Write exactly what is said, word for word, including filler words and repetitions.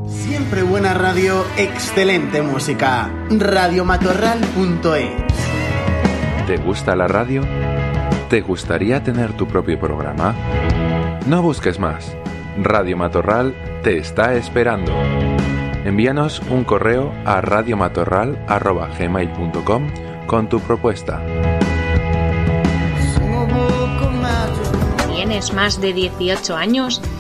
Siempre buena radio, excelente música. radio matorral punto es. ¿Te gusta la radio? ¿Te gustaría tener tu propio programa? No busques más. Radio Matorral te está esperando. Envíanos un correo a radiomatorral arroba gmail punto com con tu propuesta. ¿Tienes más de dieciocho años?